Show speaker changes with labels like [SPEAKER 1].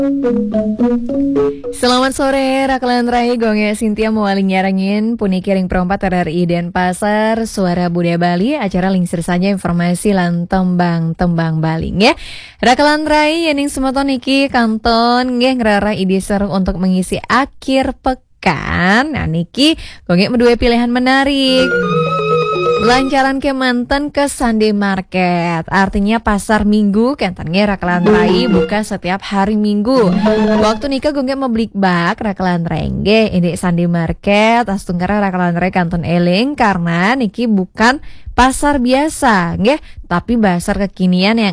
[SPEAKER 1] Selamat sore, Raklan Rai, Gonge Sintia Mualing nyarangin Puniki Ring Perompat RRI Denpasar, Suara Budaya Bali, acara lingsir saja informasi lan tembang baling ya. Raklan Rai, yening semoton niki kanton nggih ngrara ide seru untuk mengisi akhir pekan. Nah niki gonge medue pilihan menarik. Lancaran ke mantan ke Sunday Market. Artinya pasar minggu kentannya Raklan Rai buka setiap hari minggu. Waktu nikah gue membeli bak Raklan Rengge ini Sunday Market astungkara Raklan Rai kanton eling karena niki bukan pasar biasa nggih, tapi pasar kekinian yang